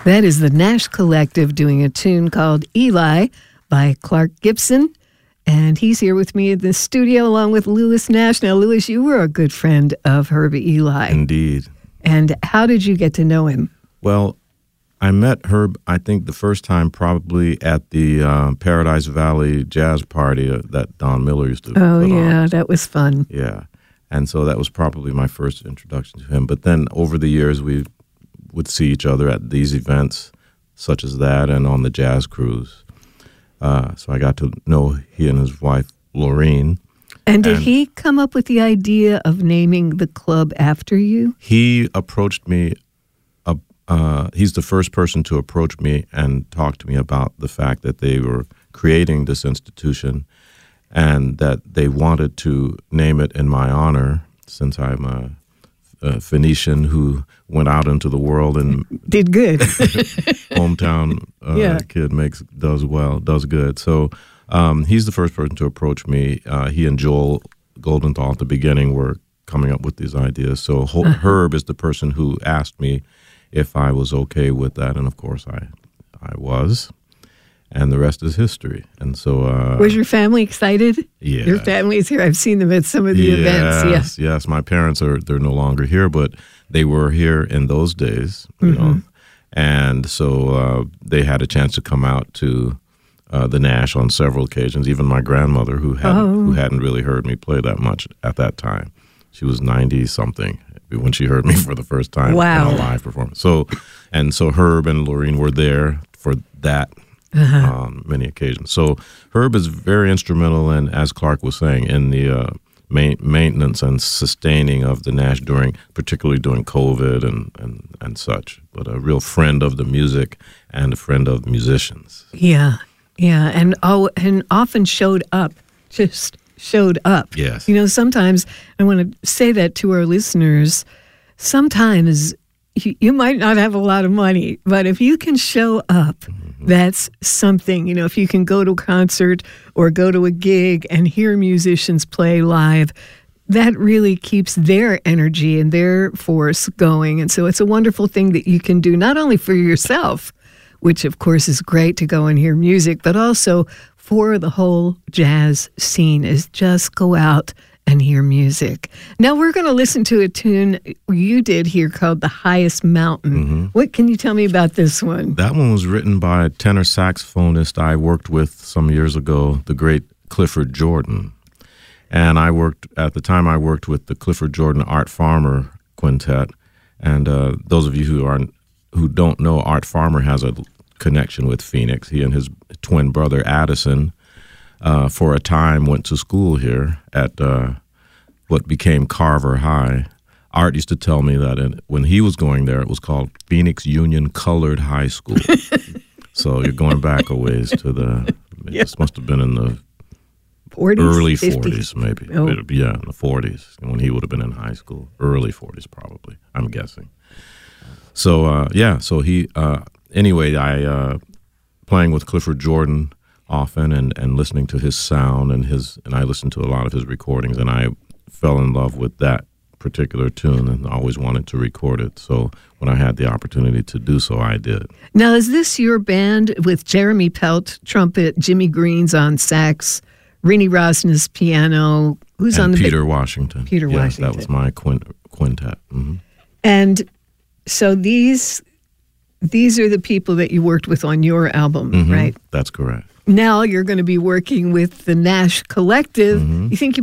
That is the Nash Collective doing a tune called Eli by Clark Gibson. And he's here with me in the studio along with Louis Nash. Now, Louis, you were a good friend of Herb Eli. Indeed. And how did you get to know him? Well, I met Herb, I think, the first time probably at the Paradise Valley Jazz Party that Don Miller used to put on. Oh, yeah, that was fun. Yeah. And so that was probably my first introduction to him. But then over the years, we would see each other at these events, such as that, and on the jazz cruise. So I got to know he and his wife, Laureen. And did he come up with the idea of naming the club after you? He approached me. He's the first person to approach me and talk to me about the fact that they were creating this institution and that they wanted to name it in my honor, since I'm a Phoenician who went out into the world and did good. Hometown kid does good. So he's the first person to approach me. He and Joel Goldenthal at the beginning were coming up with these ideas. So Herb is the person who asked me if I was okay with that, and of course I was. And the rest is history. And so, was your family excited? Yeah, your family is here. I've seen them at some of the events. Yes. My parents they're no longer here, but they were here in those days. You know, and so they had a chance to come out to the Nash on several occasions. Even my grandmother, who hadn't really heard me play that much at that time, she was 90-something when she heard me for the first time in a live performance. So Herb and Laureen were there for that. On many occasions. So Herb is very instrumental in, as Clark was saying, in the maintenance and sustaining of the Nash particularly during COVID and such. But a real friend of the music and a friend of musicians. Yeah, and often showed up, just showed up. Yes. You know, sometimes, I want to say that to our listeners, sometimes you might not have a lot of money, but if you can show up, that's something. You know, if you can go to a concert or go to a gig and hear musicians play live, that really keeps their energy and their force going. And so it's a wonderful thing that you can do, not only for yourself, which of course is great to go and hear music, but also for the whole jazz scene, is just go out and hear music. Now we're going to listen to a tune you did here called The Highest Mountain. What can you tell me about this one? That one was written by a tenor saxophonist I worked with some years ago, the great Clifford Jordan. And at the time I worked with the Clifford Jordan Art Farmer Quintet. And those of you who don't know, Art Farmer has a connection with Phoenix. He and his twin brother Addison for a time went to school here at what became Carver High. Art used to tell me that when he was going there, it was called Phoenix Union Colored High School. So you're going back a ways to this must have been in the 40s, early 50s. 40s, maybe. Oh. Yeah, in the 40s, when he would have been in high school. Early 40s, probably, I'm guessing. So, so he, anyway, I, playing with Clifford Jordan often and listening to his sound and I listened to a lot of his recordings, and I fell in love with that particular tune and always wanted to record it. So when I had the opportunity to do so, I did. Now, is this your band with Jeremy Pelt, trumpet, Jimmy Green's on sax, Rini Rosnes piano, who's on the Peter Washington. Peter Washington. That was my quintet. And so these are the people that you worked with on your album, right? That's correct. Now you're going to be working with the Nash Collective. You think you